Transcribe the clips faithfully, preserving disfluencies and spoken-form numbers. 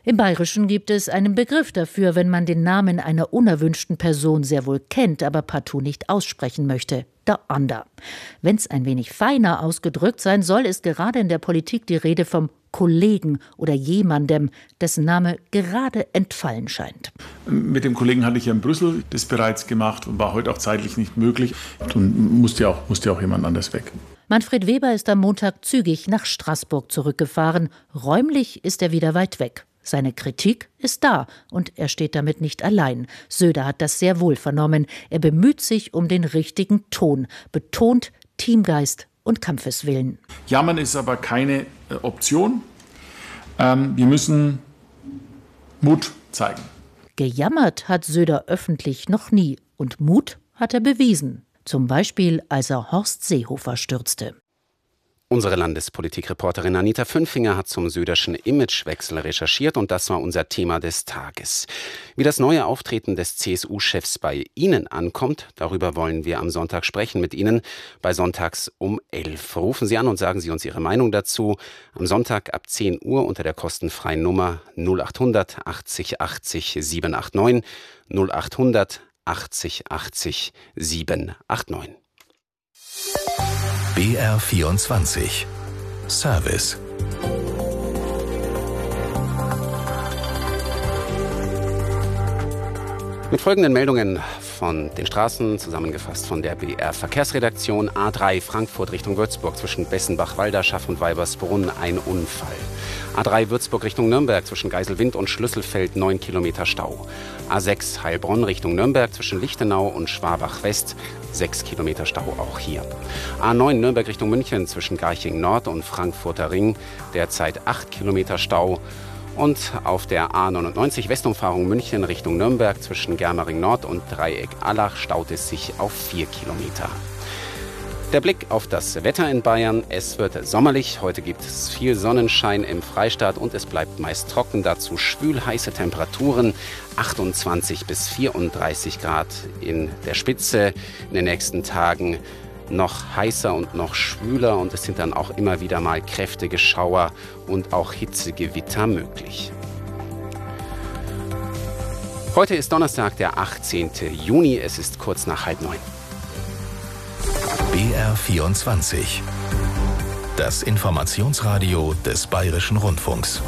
Im Bayerischen gibt es einen Begriff dafür, wenn man den Namen einer unerwünschten Person sehr wohl kennt, aber partout nicht aussprechen möchte. Der Ander. Wenn es ein wenig feiner ausgedrückt sein soll, ist gerade in der Politik die Rede vom Kollegen oder jemandem, dessen Name gerade entfallen scheint. Mit dem Kollegen hatte ich ja in Brüssel das bereits gemacht und war heute auch zeitlich nicht möglich. Und musste ja auch, musste ja auch jemand anders weg. Manfred Weber ist am Montag zügig nach Straßburg zurückgefahren. Räumlich ist er wieder weit weg. Seine Kritik ist da und er steht damit nicht allein. Söder hat das sehr wohl vernommen. Er bemüht sich um den richtigen Ton, betont Teamgeist und Kampfeswillen. Jammern ist aber keine äh, Option. Ähm, wir müssen Mut zeigen. Gejammert hat Söder öffentlich noch nie und Mut hat er bewiesen. Zum Beispiel, als er Horst Seehofer stürzte. Unsere Landespolitikreporterin Anita Fünfinger hat zum Söderschen Imagewechsel recherchiert und das war unser Thema des Tages. Wie das neue Auftreten des C S U-Chefs bei Ihnen ankommt, darüber wollen wir am Sonntag sprechen mit Ihnen, bei Sonntags um elf. Rufen Sie an und sagen Sie uns Ihre Meinung dazu. Am Sonntag ab zehn Uhr unter der kostenfreien Nummer null achthundert achtzig achtzig siebenhundertneunundachtzig, null achthundert achtzig achtzig siebenhundertneunundachtzig. B R vierundzwanzig Service. Mit folgenden Meldungen von den Straßen, zusammengefasst von der B R Verkehrsredaktion. A drei Frankfurt Richtung Würzburg zwischen Bessenbach-Walderschaff und Weibersbrunn ein Unfall. A drei Würzburg Richtung Nürnberg zwischen Geiselwind und Schlüsselfeld neun Kilometer Stau. A sechs Heilbronn Richtung Nürnberg zwischen Lichtenau und Schwabach-West sechs Kilometer Stau auch hier. A neun Nürnberg Richtung München zwischen Garching Nord und Frankfurter Ring derzeit acht Kilometer Stau. Und auf der A neunundneunzig Westumfahrung München Richtung Nürnberg zwischen Germering Nord und Dreieck Allach staut es sich auf vier Kilometer. Der Blick auf das Wetter in Bayern. Es wird sommerlich. Heute gibt es viel Sonnenschein im Freistaat und es bleibt meist trocken. Dazu schwül heiße Temperaturen. achtundzwanzig bis vierunddreißig Grad in der Spitze. In den nächsten Tagen noch heißer und noch schwüler und es sind dann auch immer wieder mal kräftige Schauer und auch Hitzegewitter möglich. Heute ist Donnerstag, der achtzehnten Juni. Es ist kurz nach halb neun. B R vierundzwanzig. Das Informationsradio des Bayerischen Rundfunks.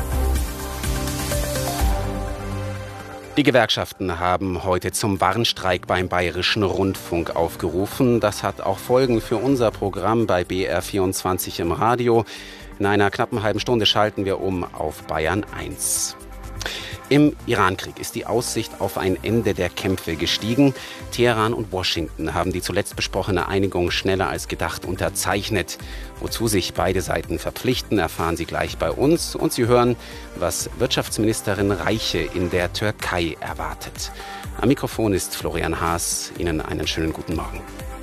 Die Gewerkschaften haben heute zum Warnstreik beim Bayerischen Rundfunk aufgerufen. Das hat auch Folgen für unser Programm bei B R vierundzwanzig im Radio. In einer knappen halben Stunde schalten wir um auf Bayern eins. Im Irankrieg ist die Aussicht auf ein Ende der Kämpfe gestiegen. Teheran und Washington haben die zuletzt besprochene Einigung schneller als gedacht unterzeichnet. Wozu sich beide Seiten verpflichten, erfahren Sie gleich bei uns. Und Sie hören, was Wirtschaftsministerin Reiche in der Türkei erwartet. Am Mikrofon ist Florian Haas. Ihnen einen schönen guten Morgen.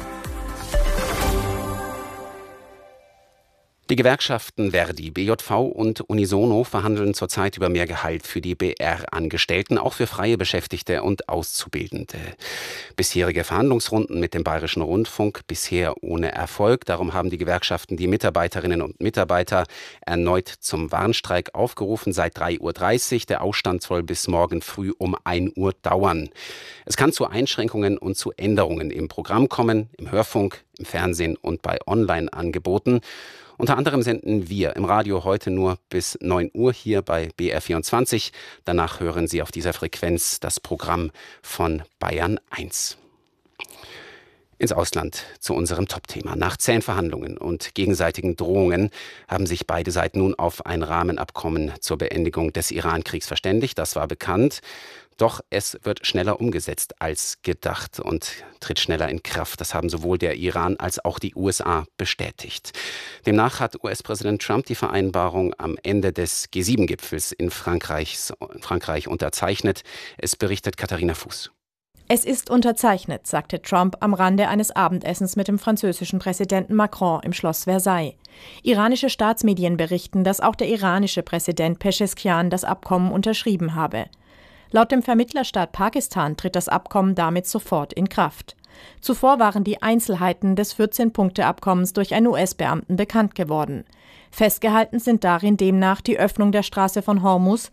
Die Gewerkschaften Verdi, B J V und Unisono verhandeln zurzeit über mehr Gehalt für die B R-Angestellten, auch für freie Beschäftigte und Auszubildende. Bisherige Verhandlungsrunden mit dem Bayerischen Rundfunk bisher ohne Erfolg. Darum haben die Gewerkschaften die Mitarbeiterinnen und Mitarbeiter erneut zum Warnstreik aufgerufen. Seit drei Uhr dreißig. Der Ausstand soll bis morgen früh um ein Uhr dauern. Es kann zu Einschränkungen und zu Änderungen im Programm kommen, im Hörfunk, im Fernsehen und bei Online-Angeboten. Unter anderem senden wir im Radio heute nur bis neun Uhr hier bei B R vierundzwanzig. Danach hören Sie auf dieser Frequenz das Programm von Bayern eins. Ins Ausland zu unserem Top-Thema. Nach zähen Verhandlungen und gegenseitigen Drohungen haben sich beide Seiten nun auf ein Rahmenabkommen zur Beendigung des Iran-Kriegs verständigt. Das war bekannt. Doch es wird schneller umgesetzt als gedacht und tritt schneller in Kraft. Das haben sowohl der Iran als auch die U S A bestätigt. Demnach hat U S-Präsident Trump die Vereinbarung am Ende des G sieben Gipfels in Frankreich, Frankreich unterzeichnet. Es berichtet Katharina Fuß. Es ist unterzeichnet, sagte Trump am Rande eines Abendessens mit dem französischen Präsidenten Macron im Schloss Versailles. Iranische Staatsmedien berichten, dass auch der iranische Präsident Pescheskian das Abkommen unterschrieben habe. Laut dem Vermittlerstaat Pakistan tritt das Abkommen damit sofort in Kraft. Zuvor waren die Einzelheiten des vierzehn-Punkte-Abkommens durch einen U S-Beamten bekannt geworden. Festgehalten sind darin demnach die Öffnung der Straße von Hormuz,